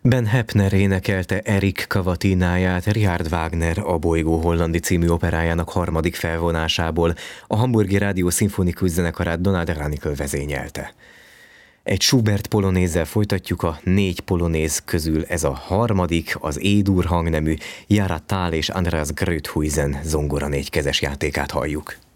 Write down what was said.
Ben Heppner énekelte Erik Cavatináját Richard Wagner A bolygó hollandi című operájának harmadik felvonásából, a Hamburgi Rádió szimfonikus zenekarát Donald Ranikel vezényelte. Egy Schubert polonézzel folytatjuk, a 4 polonéz közül ez a harmadik, az E-dur hangnemű Jara Thal és Andreas Gröthuizen zongora 4 kezes játékát halljuk.